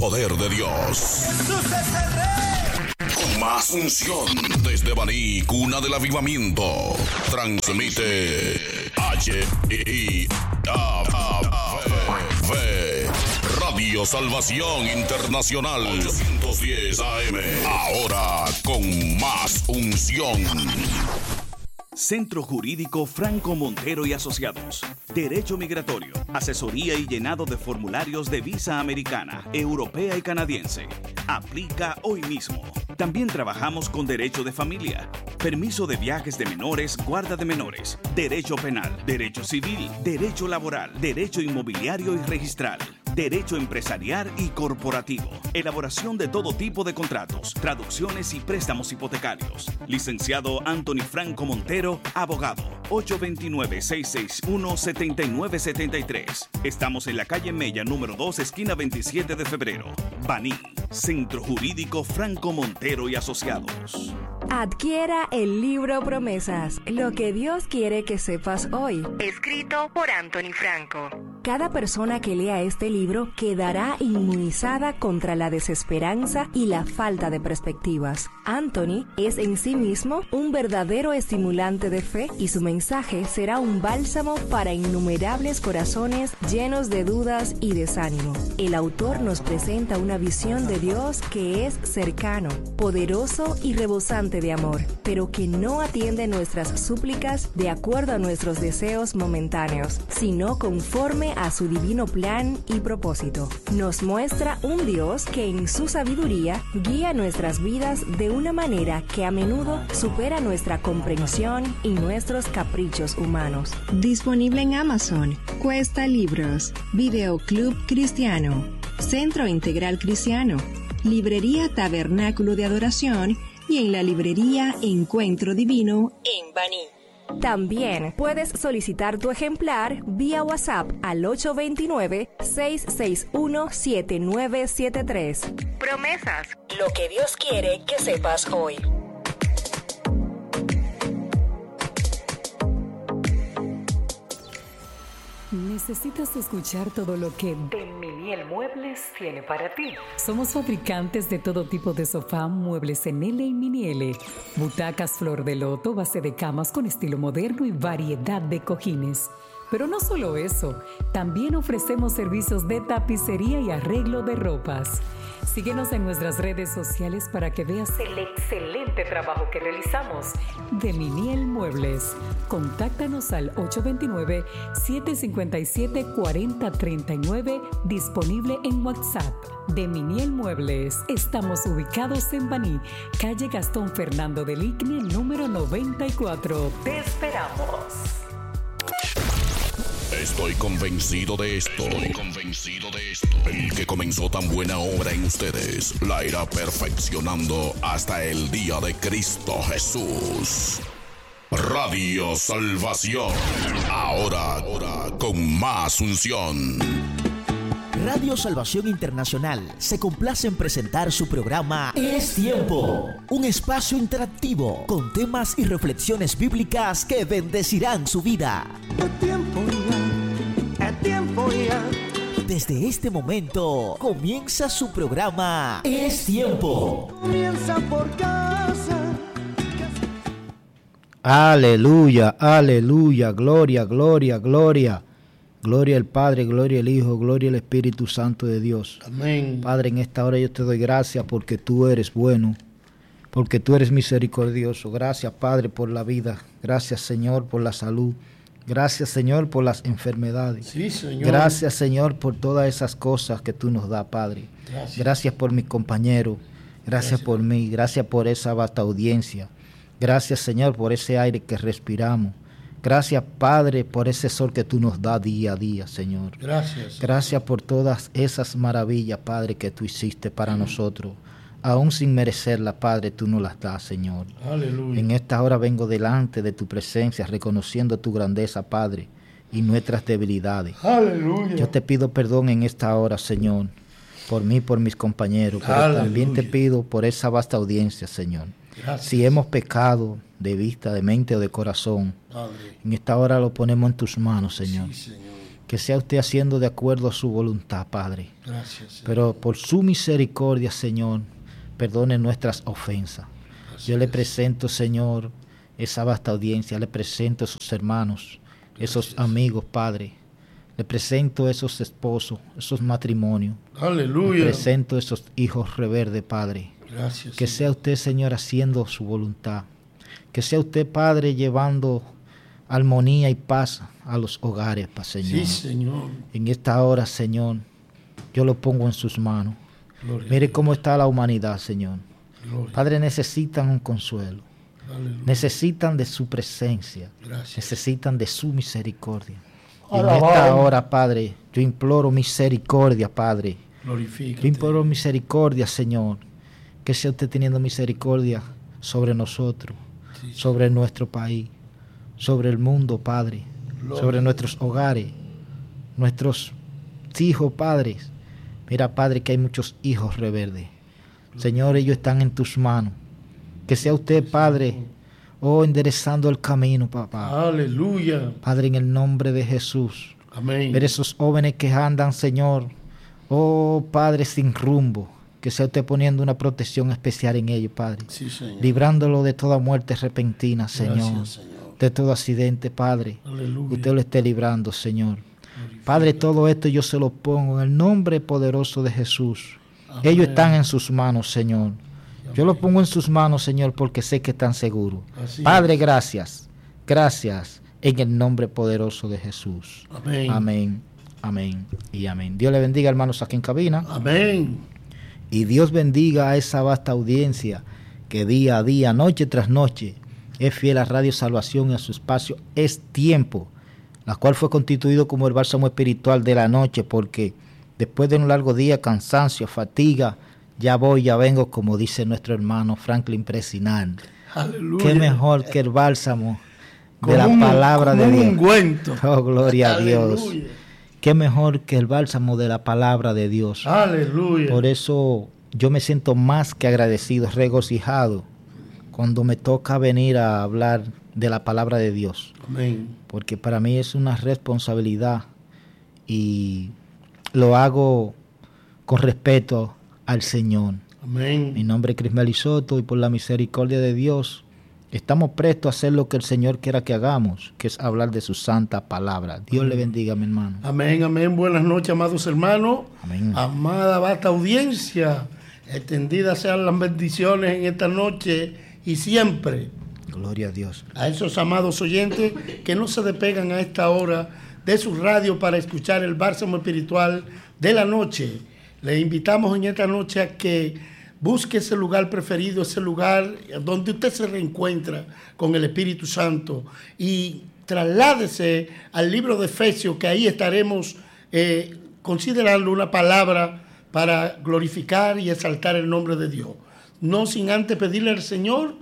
poder de Dios. Con más unción desde Baní, cuna del avivamiento. Transmite Radio Salvación Internacional 810 AM. Ahora con más unción. Centro Jurídico Franco Montero y Asociados. Derecho migratorio, asesoría y llenado de formularios de visa americana, europea y canadiense. Aplica hoy mismo. También trabajamos con derecho de familia, permiso de viajes de menores, guarda de menores, derecho penal, derecho civil, derecho laboral, derecho inmobiliario y registral, derecho empresarial y corporativo, elaboración de todo tipo de contratos, traducciones y préstamos hipotecarios. Licenciado Anthony Franco Montero, abogado, 829-661-7973. Estamos en la calle Mella, número 2, esquina 27 de febrero. Baní, Centro Jurídico Franco Montero y Asociados. Adquiera el libro Promesas, lo que Dios quiere que sepas hoy. Escrito por Anthony Franco. Cada persona que lea este libro quedará inmunizada contra la desesperanza y la falta de perspectivas. Anthony es en sí mismo un verdadero estimulante de fe y su mensaje será un bálsamo para innumerables corazones llenos de dudas y desánimo. El autor nos presenta una visión de Dios que es cercano, poderoso y rebosante de amor, pero que no atiende nuestras súplicas de acuerdo a nuestros deseos momentáneos, sino conforme a su divino plan y propósito. Nos muestra un Dios que en su sabiduría guía nuestras vidas de una manera que a menudo supera nuestra comprensión y nuestros caprichos humanos. Disponible en Amazon, Cuesta Libros, Videoclub Cristiano, Centro Integral Cristiano, Librería Tabernáculo de Adoración y en la librería Encuentro Divino en Baní. También puedes solicitar tu ejemplar vía WhatsApp al 829-661-7973. Promesas, lo que Dios quiere que sepas hoy. ¿Necesitas escuchar todo lo que De Miniel Muebles tiene para ti? Somos fabricantes de todo tipo de sofá, muebles en L y mini L, butacas flor de loto, base de camas con estilo moderno y variedad de cojines. Pero no solo eso, también ofrecemos servicios de tapicería y arreglo de ropas. Síguenos en nuestras redes sociales para que veas el excelente trabajo que realizamos. De Miniel Muebles. Contáctanos al 829-757-4039, disponible en WhatsApp. De Miniel Muebles. Estamos ubicados en Baní, calle Gastón Fernando del Igne, número 94. ¡Te esperamos! Estoy convencido de esto. El que comenzó tan buena obra en ustedes la irá perfeccionando hasta el día de Cristo Jesús. Radio Salvación. Ahora con más unción. Radio Salvación Internacional se complace en presentar su programa Es Tiempo, un espacio interactivo con temas y reflexiones bíblicas que bendecirán su vida. Es tiempo ya. Desde este momento comienza su programa Es Tiempo. Comienza por casa. Aleluya, aleluya, gloria, gloria, gloria. Gloria al Padre, gloria al Hijo, gloria al Espíritu Santo de Dios. Amén. Padre, en esta hora yo te doy gracias porque tú eres bueno, porque tú eres misericordioso. Gracias, Padre, por la vida. Gracias, Señor, por la salud. Gracias, Señor, por las enfermedades. Sí, Señor. Gracias, Señor, por todas esas cosas que tú nos das, Padre. Gracias por mis compañeros. Gracias por mí. Gracias por esa vasta audiencia. Gracias, Señor, por ese aire que respiramos. Gracias, Padre, por ese sol que tú nos das día a día, Señor. Gracias. Gracias por todas esas maravillas, Padre, que tú hiciste para nosotros. Aún sin merecerlas, Padre, tú nos las das, Señor. Aleluya. En esta hora vengo delante de tu presencia, reconociendo tu grandeza, Padre, y nuestras debilidades. Aleluya. Yo te pido perdón en esta hora, Señor, por mí, por mis compañeros, pero Aleluya. también te pido por esa vasta audiencia, Señor. Gracias. Si hemos pecado de vista, de mente o de corazón, Padre. en esta hora lo ponemos en tus manos, Señor. Sí, Señor. que sea usted haciendo de acuerdo a su voluntad, Padre. Gracias, Señor. Pero por su misericordia, Señor, perdone nuestras ofensas. Yo le presento, Señor, esa vasta audiencia, le presento a esos hermanos, esos amigos, Padre. Le presento a esos esposos, esos matrimonios. Aleluya. Le presento a esos hijos rebeldes, Padre. Gracias. Que sea usted, Señor, haciendo su voluntad. Que sea usted, Padre, llevando armonía y paz a los hogares, Señor. Sí, Señor. En esta hora, Señor, yo lo pongo en sus manos. Gloria. Mire cómo está la humanidad, Señor. Gloria. Padre, necesitan un consuelo. Aleluya. Necesitan de su presencia. Gracias. Necesitan de su misericordia. Y en esta hora, Padre, yo imploro misericordia, Padre. Glorifícate. Yo imploro misericordia, Señor. Que sea usted teniendo misericordia sobre nosotros, Sí, sobre nuestro país, sobre el mundo, Padre, Gloria. sobre nuestros hogares, nuestros hijos, padres. Mira, Padre, que hay muchos hijos rebeldes. Señor, ellos están en tus manos. Que sea usted, Padre, enderezando el camino, papá. Aleluya. Padre, en el nombre de Jesús. Amén. Ver esos jóvenes que andan, Señor, Padre, sin rumbo. Que sea usted poniendo una protección especial en ellos, Padre. Sí, Señor. Librándolo de toda muerte repentina, Señor. Gracias, Señor. De todo accidente, Padre. Aleluya. Usted lo esté librando, Señor. Padre, todo esto yo se lo pongo en el nombre poderoso de Jesús. Amén. Ellos están en sus manos, Señor. Yo lo pongo en sus manos, Señor, porque sé que están seguros. Así Padre, es. gracias. Gracias en el nombre poderoso de Jesús. Amén. Amén. Amén y amén. Dios le bendiga, hermanos, aquí en cabina. Amén. Y Dios bendiga a esa vasta audiencia que día a día, noche tras noche, es fiel a Radio Salvación y a su espacio Es Tiempo, la cual fue constituido como el bálsamo espiritual de la noche, porque después de un largo día, cansancio, fatiga, ya voy, ya vengo, como dice nuestro hermano Franklin Presinal. Aleluya. Qué mejor que el bálsamo de Como la un- palabra como de un Dios. ungüento. Oh, gloria a Dios. Aleluya. Qué mejor que el bálsamo de la palabra de Dios. Aleluya. Por eso yo me siento más que agradecido, regocijado, cuando me toca venir a hablar de la palabra de Dios. Amén. Porque para mí es una responsabilidad y lo hago con respeto al Señor. Amén. Mi nombre es Crismeli Soto y por la misericordia de Dios estamos prestos a hacer lo que el Señor quiera que hagamos, que es hablar de su santa palabra. Dios le bendiga, mi hermano. Amén, amén. Buenas noches, amados hermanos. Amén. Amada vasta audiencia. Extendidas sean las bendiciones en esta noche y siempre. Gloria a Dios. A esos amados oyentes que no se despegan a esta hora de su radio para escuchar el bálsamo espiritual de la noche. Les invitamos en esta noche a que busque ese lugar preferido, ese lugar donde usted se reencuentra con el Espíritu Santo y trasládese al libro de Efesios, que ahí estaremos considerando una palabra para glorificar y exaltar el nombre de Dios. No sin antes pedirle al Señor,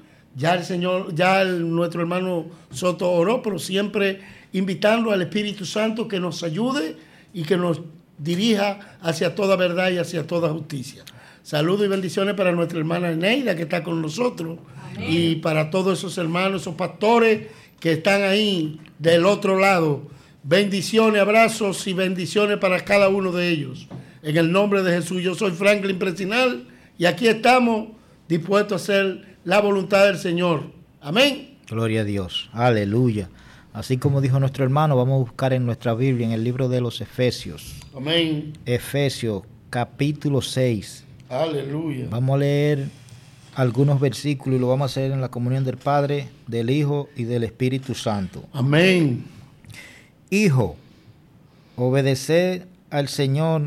nuestro hermano Soto oró, pero siempre invitando al Espíritu Santo que nos ayude y que nos dirija hacia toda verdad y hacia toda justicia. Saludos y bendiciones para nuestra hermana Eneida, que está con nosotros. Amén. Y para todos esos hermanos, esos pastores que están ahí del otro lado. Bendiciones, abrazos y bendiciones para cada uno de ellos. En el nombre de Jesús, yo soy Franklin Presinal y aquí estamos dispuestos a hacer la voluntad del Señor. Amén. Gloria a Dios. Aleluya. Así como dijo nuestro hermano, vamos a buscar en nuestra Biblia, en el libro de los Efesios. Amén. Efesios, capítulo 6. Aleluya. Vamos a leer algunos versículos y lo vamos a hacer en la comunión del Padre, del Hijo y del Espíritu Santo. Amén. Hijo, obedeced al Señor,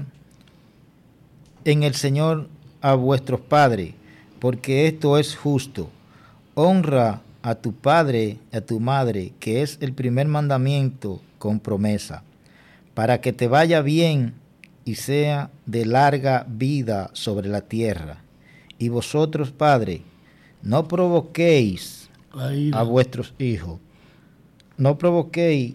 en el Señor a vuestros padres, porque esto es justo. Honra a tu padre y a tu madre, que es el primer mandamiento con promesa, para que te vaya bien y sea de larga vida sobre la tierra. Y vosotros, padres, no provoquéis a vuestros hijos, no provoquéis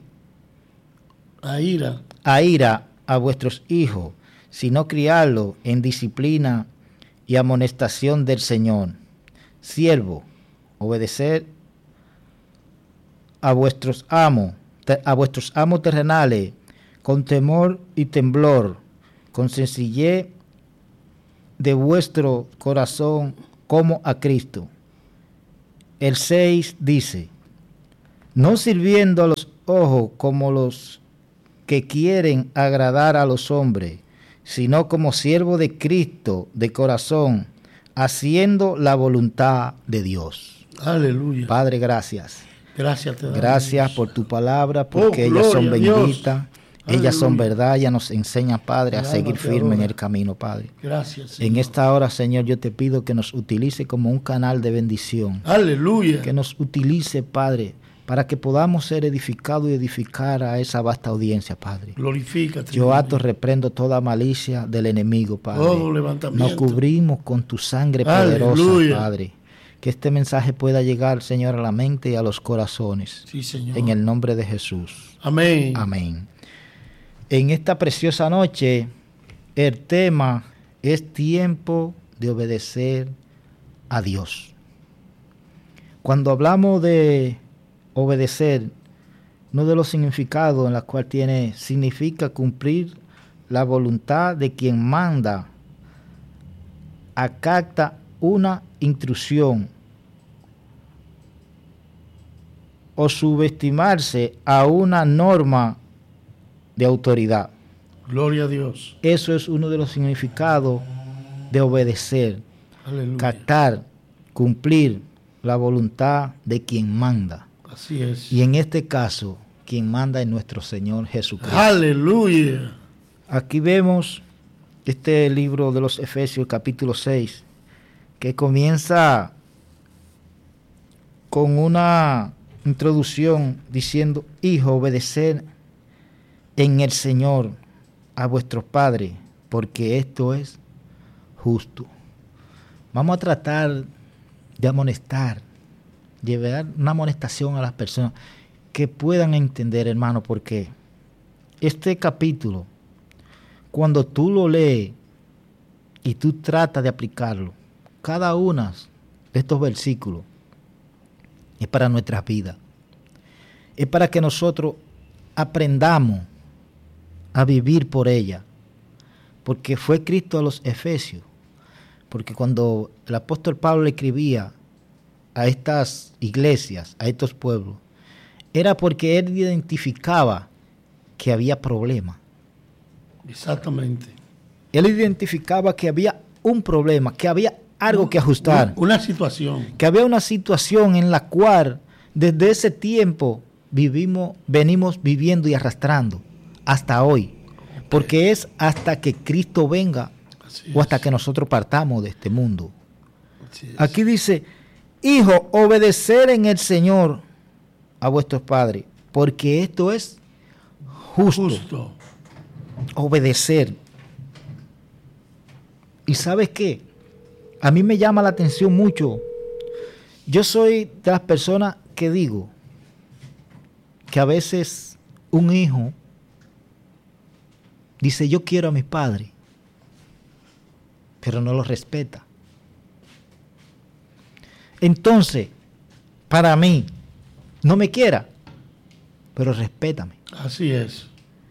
a ira a vuestros hijos, sino criarlos en disciplina y amonestación del Señor. Siervo, obedecer a vuestros amos terrenales con temor y temblor, con sencillez de vuestro corazón como a Cristo. El 6 dice, no sirviendo a los ojos como los que quieren agradar a los hombres, sino como siervo de Cristo de corazón, haciendo la voluntad de Dios. Aleluya. Padre, gracias. Gracias te damos. Gracias por tu palabra, porque ellas son benditas, ellas son verdad, ellas nos enseñan, Padre, a seguir firme en el camino, Padre. Gracias, Señor. En esta hora, Señor, yo te pido que nos utilice como un canal de bendición. Aleluya. Que nos utilice, Padre, para que podamos ser edificados y edificar a esa vasta audiencia, Padre. Glorifícate. Yo ato, reprendo toda malicia del enemigo, Padre. Todo levantamiento. Nos cubrimos con tu sangre poderosa, Padre. Que este mensaje pueda llegar, Señor, a la mente y a los corazones. Sí, Señor. En el nombre de Jesús. Amén. Amén. En esta preciosa noche, el tema es tiempo de obedecer a Dios. Cuando hablamos de obedecer, uno de los significados en la cual tiene, significa cumplir la voluntad de quien manda, acata una intrusión o subestimarse a una norma de autoridad. Gloria a Dios. Eso es uno de los significados de obedecer. Aleluya. Catar, cumplir la voluntad de quien manda. Así es. Y en este caso, quien manda es nuestro Señor Jesucristo. Aleluya. Aquí vemos este libro de los Efesios, capítulo 6, que comienza con una introducción diciendo: Hijo, obedeced en el Señor a vuestros padres, porque esto es justo. Vamos a tratar de amonestar, llevar una amonestación a las personas que puedan entender, hermano, porque este capítulo, cuando tú lo lees y tú tratas de aplicarlo, cada uno de estos versículos es para nuestras vidas. Es para que nosotros aprendamos a vivir por ella. Porque fue Cristo a los Efesios. Porque cuando el apóstol Pablo le escribía a estas iglesias, a estos pueblos, era porque él identificaba que había problemas. Exactamente. Él identificaba que había un problema, que había algo que ajustar. Una situación. Que había una situación en la cual desde ese tiempo venimos viviendo y arrastrando hasta hoy. Porque es hasta que Cristo venga o hasta que nosotros partamos de este mundo. Aquí dice: Hijo, obedecer en el Señor a vuestros padres, porque esto es justo. Obedecer. ¿Y sabes qué? A mí me llama la atención mucho. Yo soy de las personas que digo que a veces un hijo dice: yo quiero a mis padres, pero no los respeta. Entonces, para mí, no me quiera, pero respétame. Así es.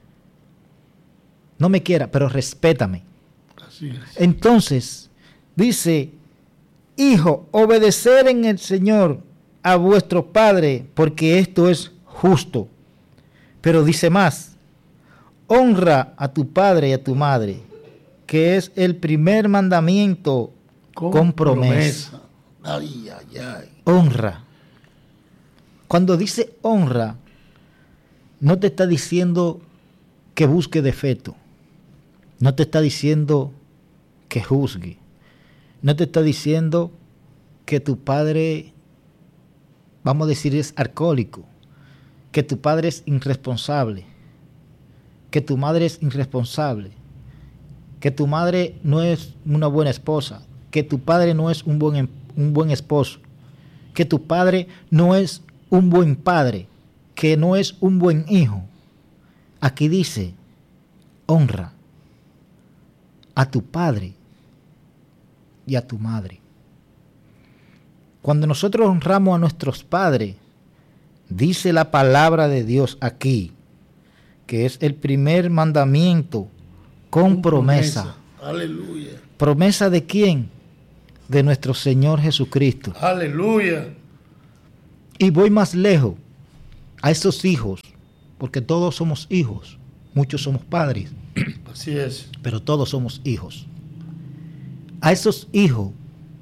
No me quiera, pero respétame. Así es. Entonces, dice: Hijo, obedecer en el Señor a vuestro Padre, porque esto es justo. Pero dice más: honra a tu padre y a tu madre, que es el primer mandamiento con promesa. Ay, ay, ay. Honra. Cuando dice honra, no te está diciendo que busque defecto. No te está diciendo que juzgue. No te está diciendo que tu padre, vamos a decir, es alcohólico. Que tu padre es irresponsable. Que tu madre es irresponsable. Que tu madre no es una buena esposa. Que tu padre no es un buen esposo. Que tu padre no es un buen padre. Que no es un buen hijo. Aquí dice: honra a tu padre y a tu madre. Cuando nosotros honramos a nuestros padres, dice la palabra de Dios aquí, que es el primer mandamiento con promesa. Aleluya. ¿Promesa de quién? De nuestro Señor Jesucristo. Aleluya. Y voy más lejos, a esos hijos, porque todos somos hijos, muchos somos padres. Así es. Pero todos somos hijos. A esos hijos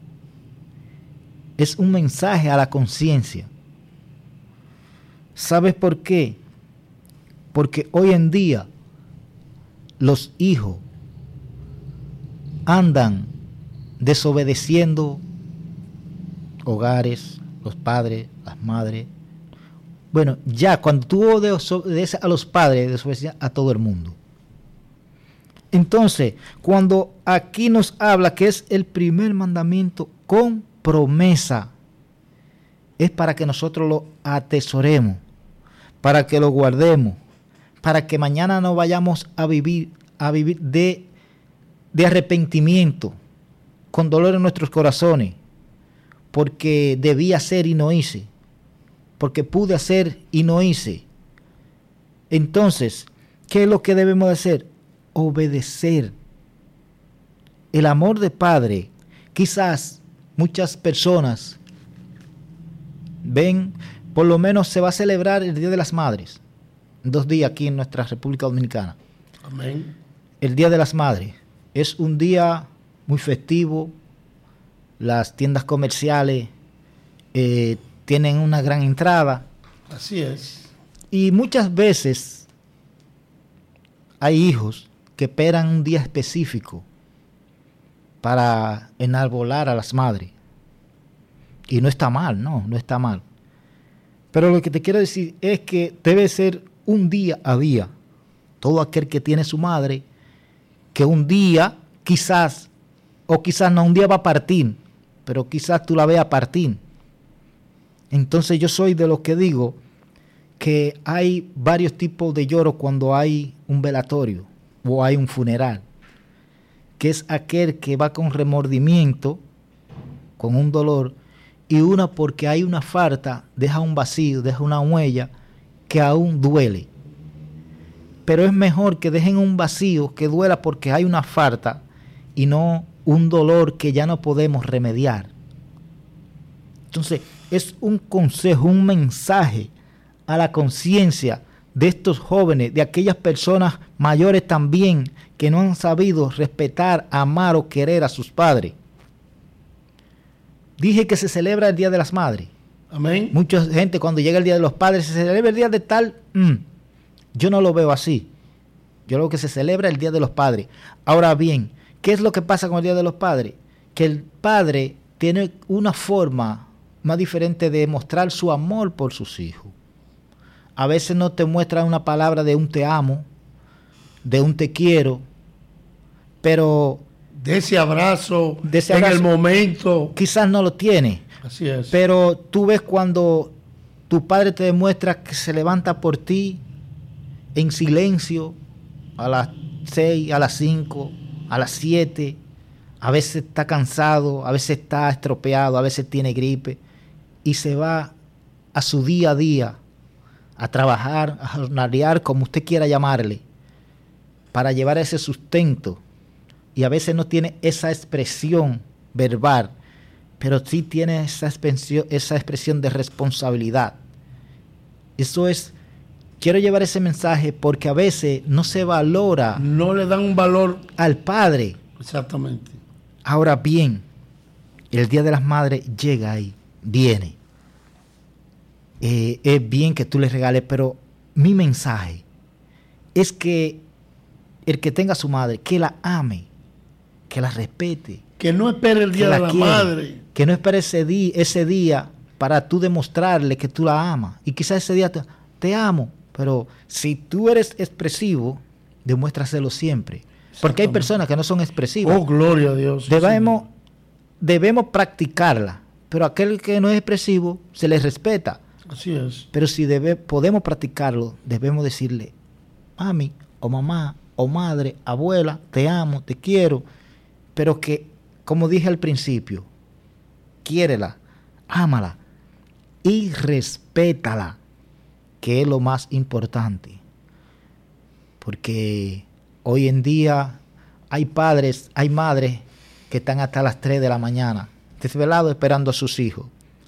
es un mensaje a la conciencia. ¿Sabes por qué? Porque hoy en día los hijos andan desobedeciendo hogares, los padres, las madres. Bueno, ya cuando tú obedeces a los padres, desobedeces a todo el mundo. Entonces, cuando aquí nos habla que es el primer mandamiento con promesa, es para que nosotros lo atesoremos, para que lo guardemos, para que mañana no vayamos a vivir de arrepentimiento, con dolor en nuestros corazones, porque debía hacer y no hice, porque pude hacer y no hice. Entonces, ¿qué es lo que debemos de hacer? Obedecer. El amor de padre. Quizás muchas personas ven, por lo menos se va a celebrar el Día de las Madres, 2 días aquí en nuestra República Dominicana. Amén. El Día de las Madres es un día muy festivo. Las tiendas comerciales tienen una gran entrada. Así es. Y muchas veces hay hijos que esperan un día específico para enarbolar a las madres. Y no está mal, no está mal. Pero lo que te quiero decir es que debe ser un día a día. Todo aquel que tiene su madre, que un día quizás, o quizás no, un día va a partir, pero quizás tú la veas partir. Entonces yo soy de los que digo que hay varios tipos de lloro cuando hay un velatorio o hay un funeral, que es aquel que va con remordimiento, con un dolor, y una porque hay una falta, deja un vacío, deja una huella que aún duele. Pero es mejor que dejen un vacío que duela porque hay una falta y no un dolor que ya no podemos remediar. Entonces, es un consejo, un mensaje a la conciencia de estos jóvenes, de aquellas personas mayores también que no han sabido respetar, amar o querer a sus padres. Dije que se celebra el Día de las Madres. Amén. Mucha gente cuando llega el Día de los Padres se celebra el día de tal. Yo no lo veo así. Yo creo que se celebra el Día de los Padres. Ahora bien, ¿qué es lo que pasa con el Día de los Padres? Que el padre tiene una forma más diferente de mostrar su amor por sus hijos. A veces no te muestra una palabra de un te amo, de un te quiero, pero de ese abrazo en el momento. Quizás no lo tiene. Así es. Pero tú ves cuando tu padre te demuestra que se levanta por ti en silencio a las 6, a las 5, a las 7. A veces está cansado, a veces está estropeado, a veces tiene gripe. Y se va a su día a día, a trabajar, a jornalear, como usted quiera llamarle, para llevar ese sustento. Y a veces no tiene esa expresión verbal, pero sí tiene esa expresión de responsabilidad. Eso es, quiero llevar ese mensaje porque a veces no se valora. No le dan un valor al padre. Exactamente. Ahora bien, el Día de las Madres llega ahí, viene. Es bien que tú le regales, pero mi mensaje es que el que tenga a su madre, que la ame, que la respete. Que no espere el Día de la Madre. Que no espere ese día para tú demostrarle que tú la amas. Y quizás ese día te amo, pero si tú eres expresivo, demuéstraselo siempre. Porque hay personas que no son expresivas. Oh, gloria a Dios. Debemos practicarla, pero aquel que no es expresivo se le respeta. Así es. Pero si podemos practicarlo, debemos decirle, mami, o mamá, o madre, abuela, te amo, te quiero, pero que, como dije al principio, quiérela, ámala y respétala, que es lo más importante. porque hoy en día hay padres, hay madres que están hasta las 3 de la mañana, desvelados esperando a sus hijos.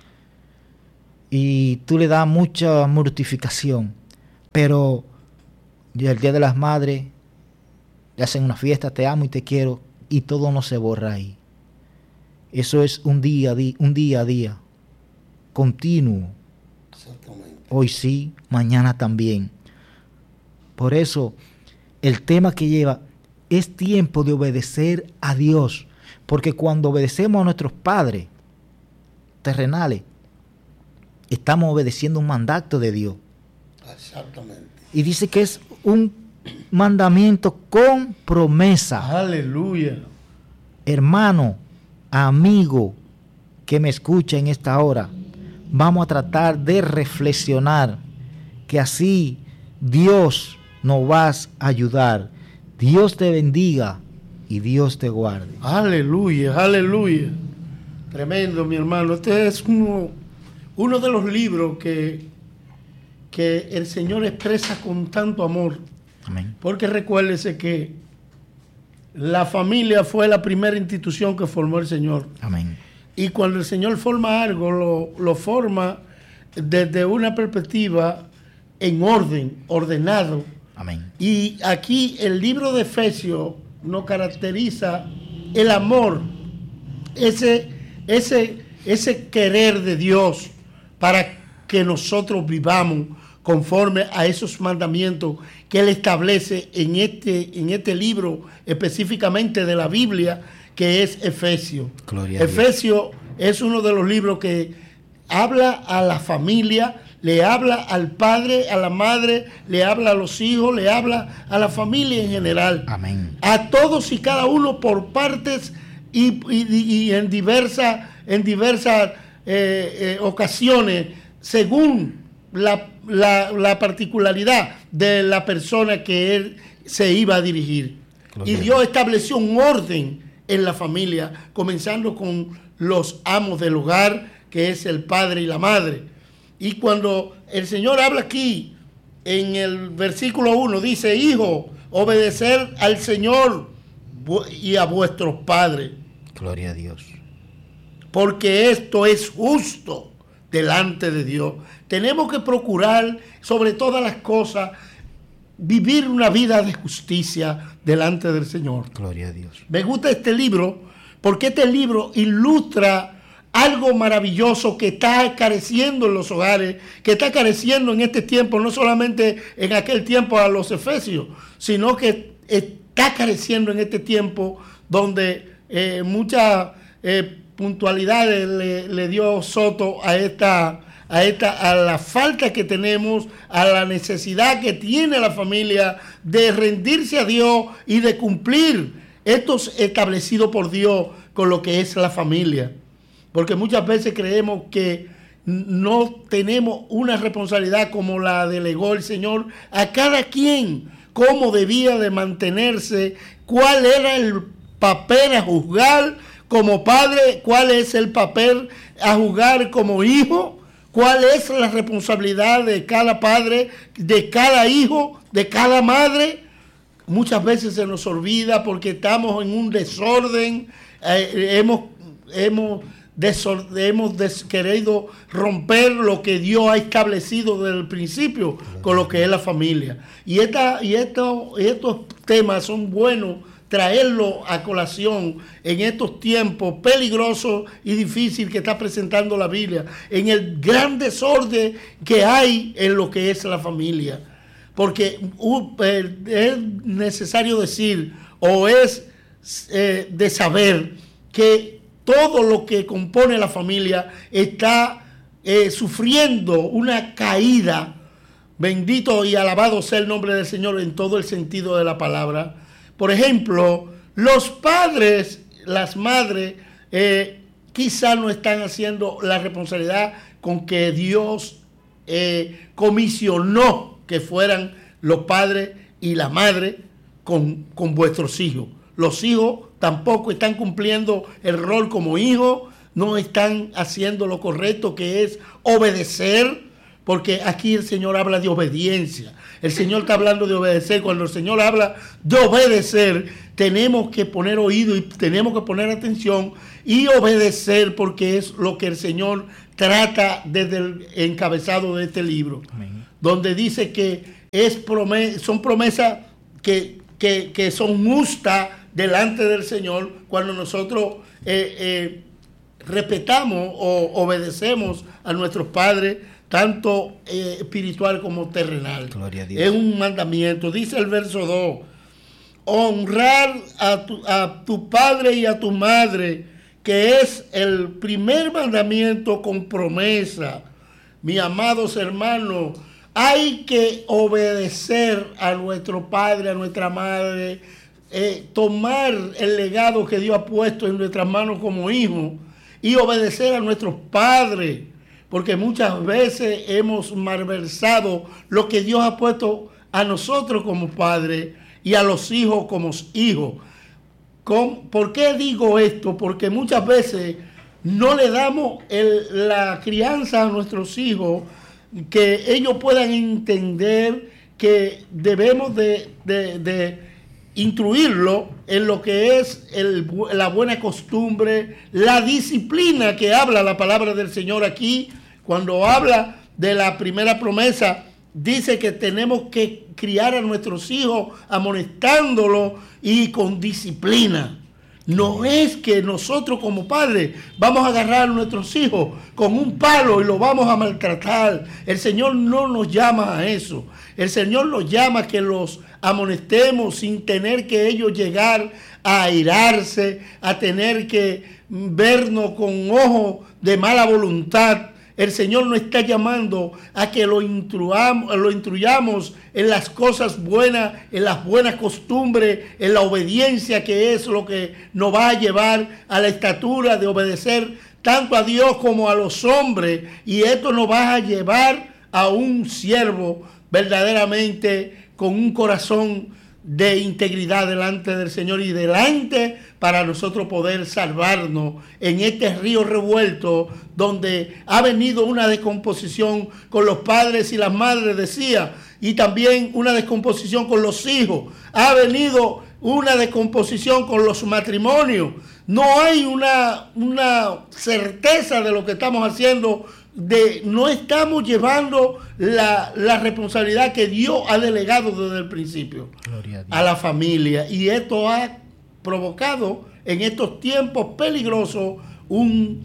Y tú le das mucha mortificación, pero el Día de las Madres le hacen una fiesta, te amo y te quiero, y todo no se borra ahí. Eso es un día a día, continuo. Exactamente. Hoy sí, mañana también. Por eso, el tema que lleva es tiempo de obedecer a Dios, porque cuando obedecemos a nuestros padres terrenales, estamos obedeciendo un mandato de Dios. Exactamente. Y dice que es un mandamiento con promesa. Aleluya. Hermano, amigo que me escucha en esta hora, vamos a tratar de reflexionar que así Dios nos va a ayudar. Dios te bendiga y Dios te guarde. Aleluya, aleluya. Tremendo, mi hermano. Este es uno de los libros que el Señor expresa con tanto amor. Amén. Porque recuérdese que la familia fue la primera institución que formó el Señor. Amén. Y cuando el Señor forma algo, lo forma desde una perspectiva en orden, ordenado. Amén. Y aquí el libro de Efesios nos caracteriza el amor, ese querer de Dios para que nosotros vivamos conforme a esos mandamientos que Él establece en este libro específicamente de la Biblia, que es Efesios. Efesios es uno de los libros que habla a la familia, le habla al padre, a la madre, le habla a los hijos, le habla a la familia en general. Amén. A todos y cada uno por partes y en diversas ocasiones, según la particularidad de la persona que él se iba a dirigir. Y Dios estableció un orden en la familia, comenzando con los amos del hogar, que es el padre y la madre. Y cuando el Señor habla aquí, en el versículo 1, dice: hijo, obedecer al Señor y a vuestros padres. Gloria a Dios. Porque esto es justo delante de Dios. Tenemos que procurar, sobre todas las cosas, vivir una vida de justicia delante del Señor. Gloria a Dios. Me gusta este libro porque este libro ilustra algo maravilloso que está careciendo en los hogares, que está careciendo en este tiempo, no solamente en aquel tiempo a los efesios, sino que está careciendo en este tiempo donde mucha puntualidad le dio Soto a la falta que tenemos, a la necesidad que tiene la familia de rendirse a Dios y de cumplir estos establecidos por Dios con lo que es la familia. Porque muchas veces creemos que no tenemos una responsabilidad como la delegó el Señor a cada quien, cómo debía de mantenerse, cuál era el papel a juzgar como padre, cuál es el papel a juzgar como hijo, cuál es la responsabilidad de cada padre, de cada hijo, de cada madre. Muchas veces se nos olvida porque estamos en un desorden, hemos querido romper lo que Dios ha establecido desde el principio con lo que es la familia. Y estos temas son buenos traerlo a colación en estos tiempos peligrosos y difíciles que está presentando la Biblia, en el gran desorden que hay en lo que es la familia. Porque es necesario decir, o es de saber, que todo lo que compone la familia está sufriendo una caída. Bendito y alabado sea el nombre del Señor en todo el sentido de la palabra. Por ejemplo, los padres, las madres, quizá no están haciendo la responsabilidad con que Dios comisionó que fueran los padres y la madre con vuestros hijos. Los hijos tampoco están cumpliendo el rol como hijos, no están haciendo lo correcto, que es obedecer, porque aquí el Señor habla de obediencia. El Señor está hablando de obedecer. Cuando el Señor habla de obedecer, tenemos que poner oído y tenemos que poner atención y obedecer, porque es lo que el Señor trata desde el encabezado de este libro. Amén. Donde dice que son promesas que son justas delante del Señor cuando nosotros respetamos o obedecemos a nuestros padres, tanto espiritual como terrenal. Gloria a Dios. Es un mandamiento. Dice el verso 2, honrar a tu padre y a tu madre, que es el primer mandamiento con promesa. Mis amados hermanos, hay que obedecer a nuestro padre, a nuestra madre, tomar el legado que Dios ha puesto en nuestras manos como hijos y obedecer a nuestros padres, porque muchas veces hemos malversado lo que Dios ha puesto a nosotros como padres y a los hijos como hijos. ¿Por qué digo esto? Porque muchas veces no le damos la crianza a nuestros hijos, que ellos puedan entender que debemos de instruirlo en lo que es la buena costumbre, la disciplina que habla la palabra del Señor aquí. Cuando habla de la primera promesa, dice que tenemos que criar a nuestros hijos amonestándolos y con disciplina. No es que nosotros como padres vamos a agarrar a nuestros hijos con un palo y los vamos a maltratar. El Señor no nos llama a eso. El Señor nos llama a que los amonestemos sin tener que ellos llegar a airarse, a tener que vernos con ojos de mala voluntad. El Señor nos está llamando a que lo instruyamos en las cosas buenas, en las buenas costumbres, en la obediencia, que es lo que nos va a llevar a la estatura de obedecer tanto a Dios como a los hombres. Y esto nos va a llevar a un siervo verdaderamente con un corazón de integridad delante del Señor y delante para nosotros poder salvarnos en este río revuelto donde ha venido una descomposición con los padres y las madres, decía, y también una descomposición con los hijos. Ha venido una descomposición con los matrimonios. No hay una certeza de lo que estamos haciendo, no estamos llevando la responsabilidad que Dios ha delegado desde el principio a la familia, y esto ha provocado en estos tiempos peligrosos un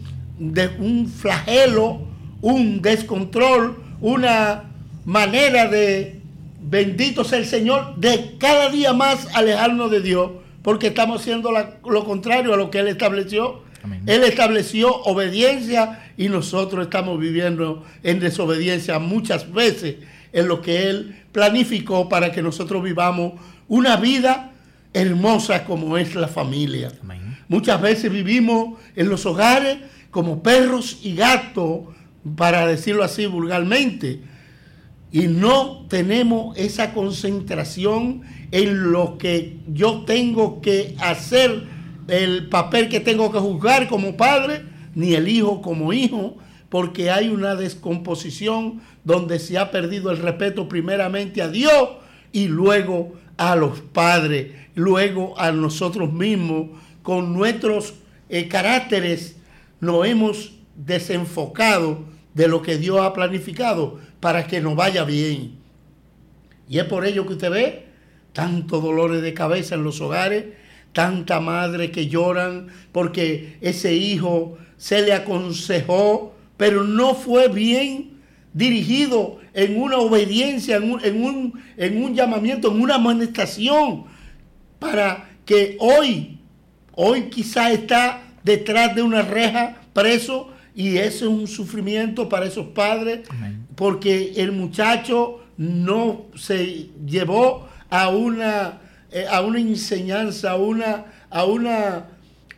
flagelo, un descontrol, una manera de, bendito sea el Señor, de cada día más alejarnos de Dios, porque estamos haciendo lo contrario a lo que Él estableció. Amén. Él estableció obediencia y nosotros estamos viviendo en desobediencia muchas veces en lo que Él planificó para que nosotros vivamos una vida hermosa como es la familia. Amén. Muchas veces vivimos en los hogares como perros y gatos, para decirlo así vulgarmente, y no tenemos esa concentración en lo que yo tengo que hacer, el papel que tengo que jugar como padre, ni el hijo como hijo, porque hay una descomposición donde se ha perdido el respeto primeramente a Dios y luego a los padres, luego a nosotros mismos. Con nuestros caracteres nos hemos desenfocado de lo que Dios ha planificado para que nos vaya bien. Y es por ello que usted ve tantos dolores de cabeza en los hogares, tanta madre que lloran porque ese hijo se le aconsejó, pero no fue bien dirigido en una obediencia, en un llamamiento, en una amonestación, para que hoy quizá está detrás de una reja preso, y eso es un sufrimiento para esos padres. Amén. Porque el muchacho no se llevó a una enseñanza, a una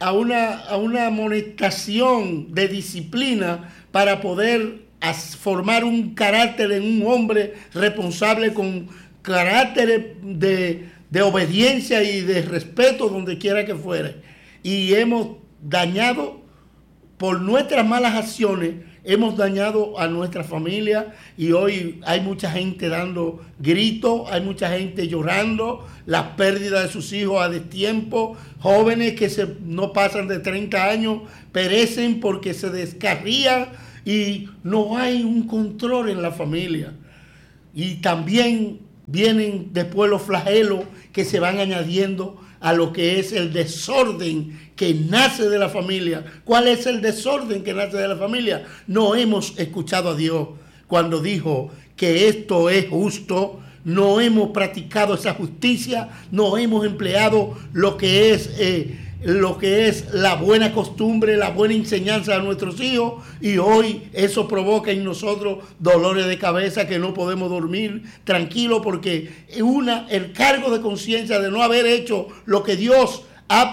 amonestación de disciplina para poder formar un carácter en un hombre responsable, con carácter de obediencia y de respeto donde quiera que fuere. Y hemos dañado por nuestras malas acciones hemos dañado a nuestra familia y hoy hay mucha gente dando gritos, hay mucha gente llorando la pérdida de sus hijos a destiempo, jóvenes que no pasan de 30 años perecen porque se descarrían y no hay un control en la familia. Y también vienen después los flagelos que se van añadiendo a lo que es el desorden que nace de la familia. ¿Cuál es el desorden que nace de la familia? No hemos escuchado a Dios cuando dijo que esto es justo, no hemos practicado esa justicia, no hemos empleado lo que es la buena costumbre, la buena enseñanza a nuestros hijos, y hoy eso provoca en nosotros dolores de cabeza que no podemos dormir tranquilos porque el cargo de conciencia de no haber hecho lo que Dios ha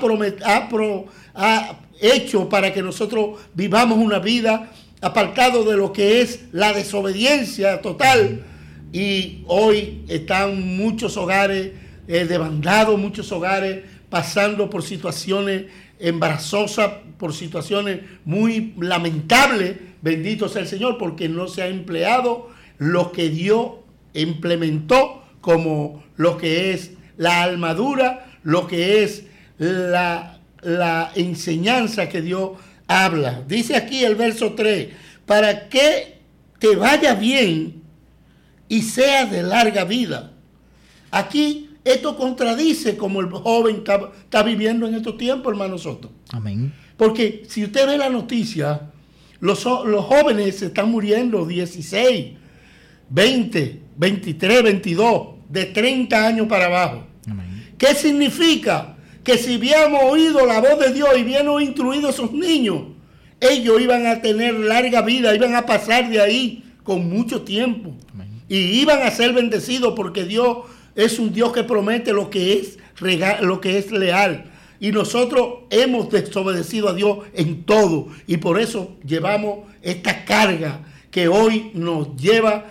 hecho para que nosotros vivamos una vida apartado de lo que es la desobediencia total. Y hoy están muchos hogares debandados, muchos hogares pasando por situaciones embarazosas, por situaciones muy lamentables, bendito sea el Señor, porque no se ha empleado lo que Dios implementó como lo que es la armadura, lo que es la enseñanza que Dios habla. Dice aquí el verso 3, para que te vaya bien y seas de larga vida. Aquí esto contradice como el joven está viviendo en estos tiempos, hermano Soto. Amén. Porque si usted ve la noticia, los jóvenes se están muriendo 16, 20, 23, 22, de 30 años para abajo. Amén. ¿Qué significa? Que si habíamos oído la voz de Dios y habíamos instruido a esos niños, ellos iban a tener larga vida, iban a pasar de ahí con mucho tiempo. Amén. Y iban a ser bendecidos porque Dios es un Dios que promete lo que es leal. Y nosotros hemos desobedecido a Dios en todo. Y por eso llevamos esta carga que hoy nos lleva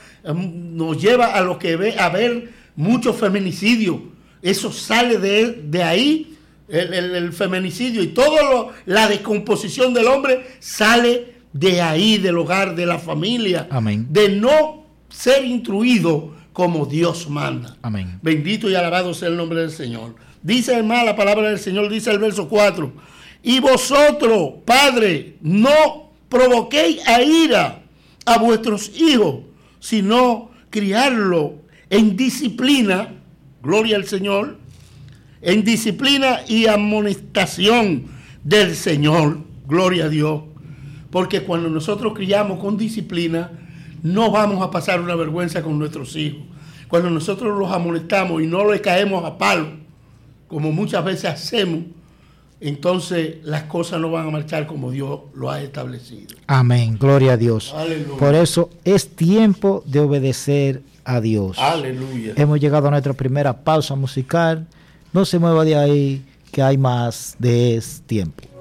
a lo que a ver muchos feminicidios. Eso sale de ahí, el feminicidio y toda la descomposición del hombre sale de ahí, del hogar, de la familia. Amén. De no ser instruido como Dios manda. Amén. Bendito y alabado sea el nombre del Señor. Dice además la palabra del Señor, dice el verso 4, y vosotros, padres, no provoquéis a ira a vuestros hijos, sino criarlo en disciplina, gloria al Señor, en disciplina y amonestación del Señor, gloria a Dios. Porque cuando nosotros criamos con disciplina, no vamos a pasar una vergüenza con nuestros hijos. Cuando nosotros los amonestamos y no les caemos a palo, como muchas veces hacemos, entonces las cosas no van a marchar como Dios lo ha establecido. Amén, gloria a Dios. Aleluya. Por eso es tiempo de obedecer a Dios. Aleluya. Hemos llegado a nuestra primera pausa musical. No se mueva de ahí, que hay más de este tiempo.